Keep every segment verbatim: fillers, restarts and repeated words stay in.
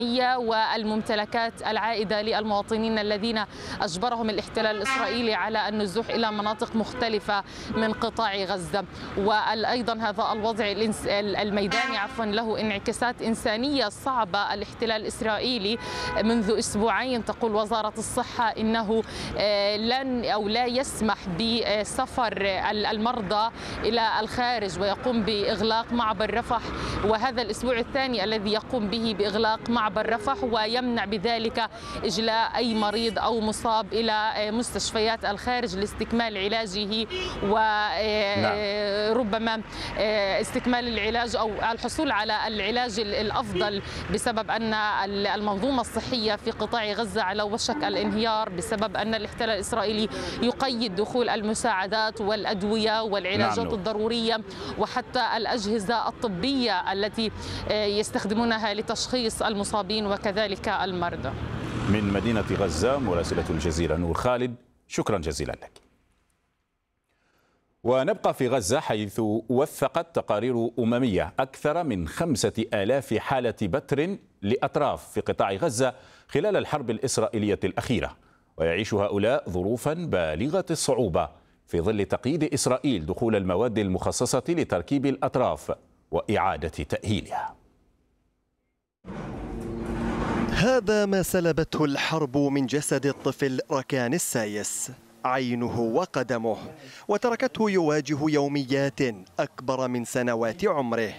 والممتلكات العائدة للمواطنين الذين أجبرهم الاحتلال الإسرائيلي على النزوح إلى مناطق مختلفة من قطاع غزة. وأيضا هذا الوضع الميداني عفوا له انعكاسات إنسانية صعبة. الاحتلال الإسرائيلي منذ أسبوعين تقول وزارة الصحة إنه لن أو لا يسمح بسفر المرضى إلى الخارج ويقوم بإغلاق معبر رفح، وهذا الأسبوع الثاني الذي يقوم به بإغلاق معبر رفح ويمنع بذلك إجلاء أي مريض أو مصاب إلى مستشفيات الخارج لاستكمال علاجه وربما استكمال العلاج أو الحصول على العلاج الأفضل، بسبب أن المنظومة الصحية في قطاع غزة على وشك الانهيار بسبب أن الاحتلال الإسرائيلي يقيد دخول المساعدات والأدوية والعلاجات نعم. الضرورية وحتى الأجهزة الطبية التي يستخدمونها لتشخيص المصابين وكذلك المرضى. من مدينة غزة مراسلة الجزيرة نور خالد، شكرا جزيلا لك. ونبقى في غزة حيث وثقت تقارير أممية أكثر من خمسة آلاف حالة بتر لأطراف في قطاع غزة خلال الحرب الإسرائيلية الأخيرة، ويعيش هؤلاء ظروفا بالغة الصعوبة في ظل تقييد إسرائيل دخول المواد المخصصة لتركيب الأطراف وإعادة تأهيلها. هذا ما سلبته الحرب من جسد الطفل ركان السايس، عينه وقدمه، وتركته يواجه يوميات أكبر من سنوات عمره.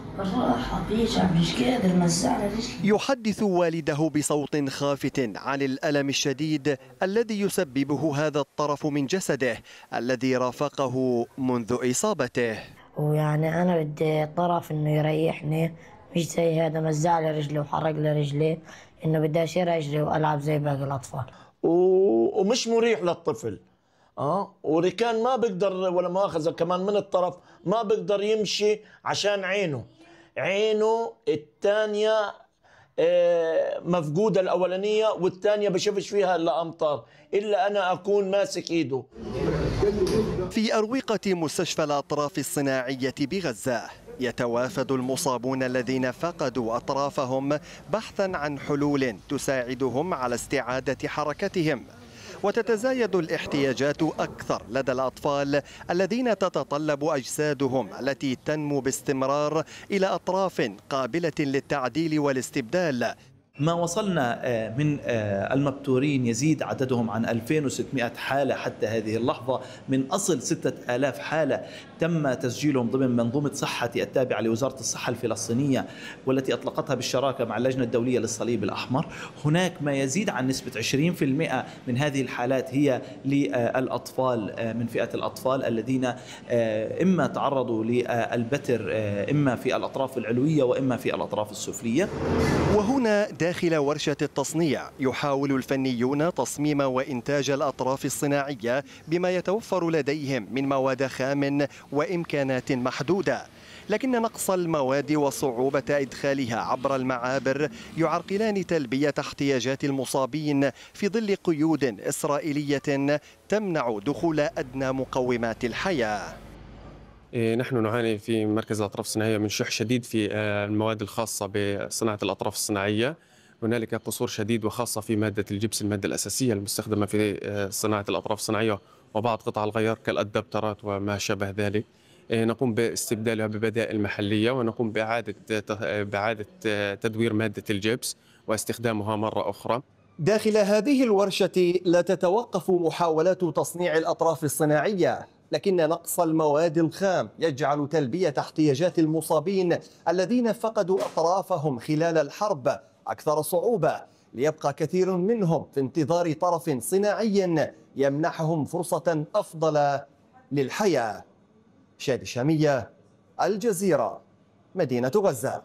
يحدث والده بصوت خافت عن الألم الشديد الذي يسببه هذا الطرف من جسده الذي رافقه منذ إصابته. ويعني أنا بدي طرف إنه يريحني، مش زي هذا مزع لي رجلي وحرق لي رجلي، إنه بدي أشيل رجلي وألعب زي باقي الأطفال. ومش مريح للطفل. اه وركان ما بيقدر ولا مؤاخذة كمان من الطرف ما بيقدر يمشي عشان عينه عينه الثانية مفقودة، الأولانية والثانية بشوفش فيها إلا أمطار، إلا أنا أكون ماسك إيده. في أروقة مستشفى الأطراف الصناعية بغزة يتوافد المصابون الذين فقدوا أطرافهم بحثا عن حلول تساعدهم على استعادة حركتهم، وتتزايد الاحتياجات أكثر لدى الأطفال الذين تتطلب أجسادهم التي تنمو باستمرار إلى أطراف قابلة للتعديل والاستبدال. ما وصلنا من المبتورين يزيد عددهم عن ألفين وستمائة حالة حتى هذه اللحظة، من أصل ستة آلاف حالة تم تسجيلهم ضمن منظومة صحة التابعة لوزارة الصحة الفلسطينية والتي أطلقتها بالشراكة مع اللجنة الدولية للصليب الأحمر. هناك ما يزيد عن نسبة عشرين بالمئة من هذه الحالات هي للأطفال، من فئة الأطفال الذين إما تعرضوا للبتر إما في الأطراف العلوية وإما في الأطراف السفلية. وهنا داخل ورشة التصنيع يحاول الفنيون تصميم وإنتاج الأطراف الصناعية بما يتوفر لديهم من مواد خام وإمكانات محدودة، لكن نقص المواد وصعوبة إدخالها عبر المعابر يعرقلان تلبية احتياجات المصابين في ظل قيود إسرائيلية تمنع دخول أدنى مقومات الحياة. نحن نعاني في مركز الأطراف الصناعية من شح شديد في المواد الخاصة بصناعة الأطراف الصناعية. هنالك قصور شديد وخاصة في مادة الجبس، المادة الأساسية المستخدمة في صناعة الأطراف الصناعية وبعض قطع الغيار كالأدابترات وما شابه ذلك. نقوم باستبدالها ببدائل محلية ونقوم بإعادة بإعادة تدوير مادة الجبس واستخدامها مرة أخرى. داخل هذه الورشة لا تتوقف محاولات تصنيع الأطراف الصناعية، لكن نقص المواد الخام يجعل تلبية احتياجات المصابين الذين فقدوا أطرافهم خلال الحرب أكثر صعوبة، ليبقى كثير منهم في انتظار طرف صناعي يمنحهم فرصة أفضل للحياة. شادي شامية، الجزيرة، مدينة غزة.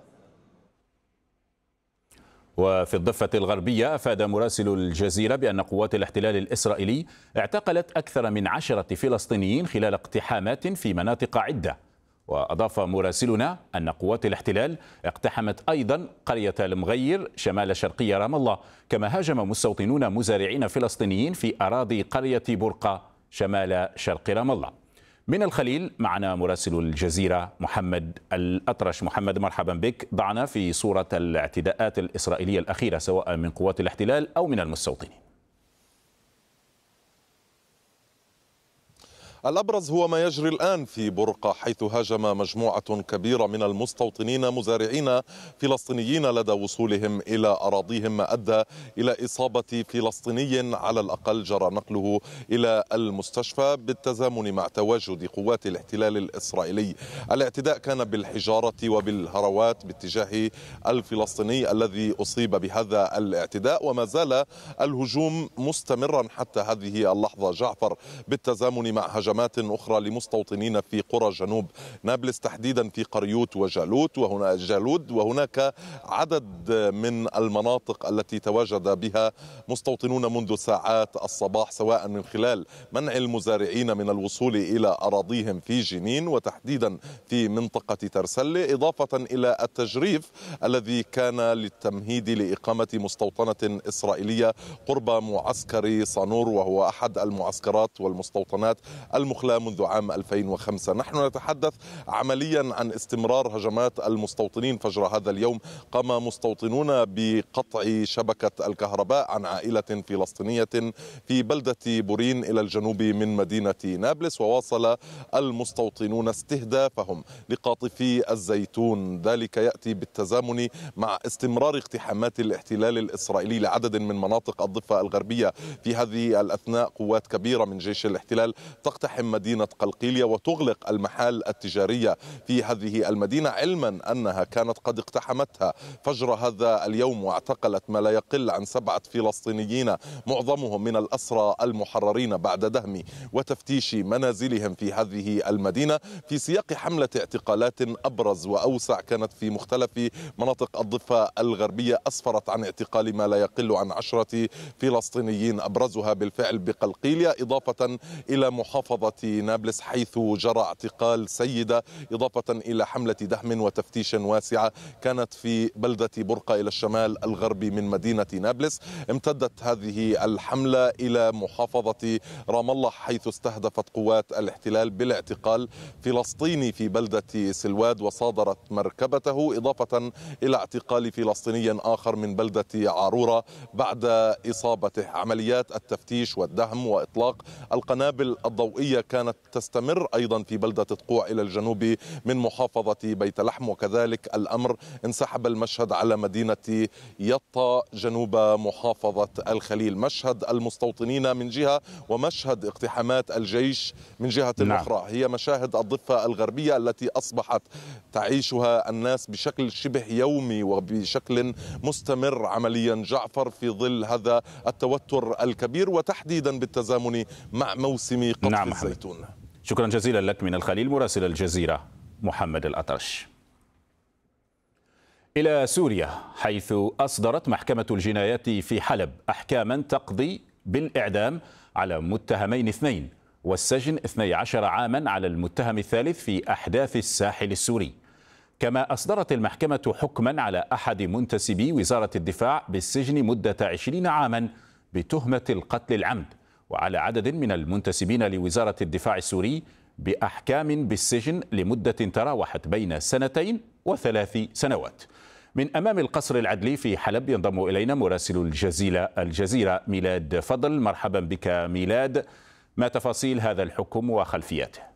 وفي الضفة الغربية أفاد مراسل الجزيرة بأن قوات الاحتلال الإسرائيلي اعتقلت أكثر من عشرة فلسطينيين خلال اقتحامات في مناطق عدة. وأضاف مراسلنا أن قوات الاحتلال اقتحمت أيضا قرية المغير شمال شرقي رام الله، كما هاجم مستوطنون مزارعين فلسطينيين في أراضي قرية برقة شمال شرق رام الله. من الخليل معنا مراسل الجزيرة محمد الأطرش. محمد مرحبا بك. ضعنا في صورة الاعتداءات الإسرائيلية الأخيرة سواء من قوات الاحتلال أو من المستوطنين. الأبرز هو ما يجري الآن في برقة، حيث هاجم مجموعة كبيرة من المستوطنين مزارعين فلسطينيين لدى وصولهم إلى أراضيهم، ما أدى إلى إصابة فلسطيني على الأقل جرى نقله إلى المستشفى بالتزامن مع تواجد قوات الاحتلال الإسرائيلي. الاعتداء كان بالحجارة وبالهروات باتجاه الفلسطيني الذي أصيب بهذا الاعتداء، وما زال الهجوم مستمرا حتى هذه اللحظة جعفر، بالتزامن مع هجمات أخرى لمستوطنين في قرى جنوب نابلس، تحديدا في قريوت وجالوت وهنا جالود، وهناك عدد من المناطق التي تواجد بها مستوطنون منذ ساعات الصباح، سواء من خلال منع المزارعين من الوصول إلى أراضيهم في جنين وتحديدا في منطقة ترسلة، إضافة إلى التجريف الذي كان للتمهيد لإقامة مستوطنة إسرائيلية قرب معسكر صانور، وهو أحد المعسكرات والمستوطنات المخلاة منذ عام ألفين وخمسة. نحن نتحدث عمليا عن استمرار هجمات المستوطنين. فجر هذا اليوم قام مستوطنون بقطع شبكة الكهرباء عن عائلة فلسطينية في بلدة بورين إلى الجنوب من مدينة نابلس، وواصل المستوطنون استهدافهم لقاطفي الزيتون. ذلك يأتي بالتزامن مع استمرار اقتحامات الاحتلال الإسرائيلي لعدد من مناطق الضفة الغربية. في هذه الأثناء قوات كبيرة من جيش الاحتلال تقتحم مدينة قلقيلية وتغلق المحال التجارية في هذه المدينة، علما أنها كانت قد اقتحمتها فجر هذا اليوم واعتقلت ما لا يقل عن سبعة فلسطينيين معظمهم من الأسرى المحررين بعد دهم وتفتيش منازلهم في هذه المدينة، في سياق حملة اعتقالات أبرز وأوسع كانت في مختلف مناطق الضفة الغربية، أسفرت عن اعتقال ما لا يقل عن عشرة فلسطينيين، أبرزها بالفعل بقلقيلية، إضافة إلى محافظة نابلس حيث جرى اعتقال سيدة، إضافة إلى حملة دهم وتفتيش واسعة كانت في بلدة برقة إلى الشمال الغربي من مدينة نابلس. امتدت هذه الحملة إلى محافظة رام الله حيث استهدفت قوات الاحتلال بالاعتقال فلسطيني في بلدة سلواد وصادرت مركبته، إضافة إلى اعتقال فلسطيني آخر من بلدة عارورة بعد إصابته. عمليات التفتيش والدهم وإطلاق القنابل الضوئية كانت تستمر أيضا في بلدة تقوع إلى الجنوب من محافظة بيت لحم، وكذلك الأمر انسحب المشهد على مدينة يطا جنوب محافظة الخليل. مشهد المستوطنين من جهة ومشهد اقتحامات الجيش من جهة نعم. أخرى هي مشاهد الضفة الغربية التي أصبحت تعيشها الناس بشكل شبه يومي وبشكل مستمر عمليا جعفر في ظل هذا التوتر الكبير، وتحديدا بالتزامن مع موسم قطف نعم الزيتون. شكرا جزيلا لك من الخليل مراسل الجزيرة محمد الأطرش. إلى سوريا، حيث أصدرت محكمة الجنايات في حلب أحكاما تقضي بالإعدام على متهمين اثنين والسجن اثني عشر عاما على المتهم الثالث في أحداث الساحل السوري. كما أصدرت المحكمة حكما على أحد منتسبي وزارة الدفاع بالسجن مدة عشرين عاما بتهمة القتل العمد، وعلى عدد من المنتسبين لوزارة الدفاع السوري بأحكام بالسجن لمدة تراوحت بين سنتين وثلاث سنوات. من أمام القصر العدلي في حلب ينضم إلينا مراسل الجزيرة الجزيرة ميلاد فضل. مرحبا بك ميلاد، ما تفاصيل هذا الحكم وخلفياته؟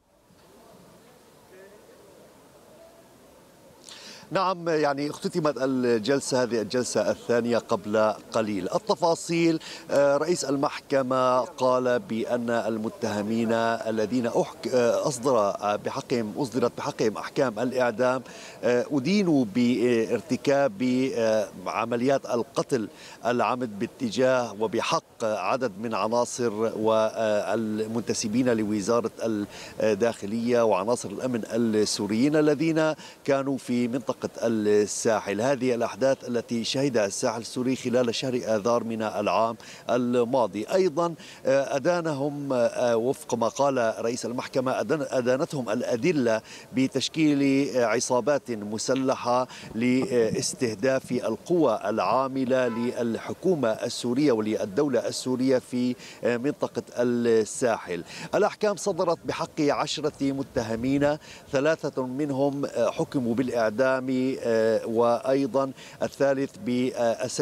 نعم، يعني اختتمت الجلسة، هذه الجلسة الثانية قبل قليل. التفاصيل: رئيس المحكمة قال بأن المتهمين الذين أصدر بحقهم أصدرت بحقهم أحكام الإعدام أدينوا بارتكاب عمليات القتل العمد باتجاه وبحق عدد من عناصر والمنتسبين لوزارة الداخلية وعناصر الأمن السوريين الذين كانوا في منطقة منطقة الساحل. هذه الأحداث التي شهدها الساحل السوري خلال شهر آذار من العام الماضي. أيضا أدانهم وفق ما قال رئيس المحكمة، أدانتهم الأدلة بتشكيل عصابات مسلحة لاستهداف القوى العاملة للحكومة السورية وللدولة السورية في منطقة الساحل. الأحكام صدرت بحق عشرة متهمين، ثلاثة منهم حكموا بالإعدام وأيضا الثالث بالسجن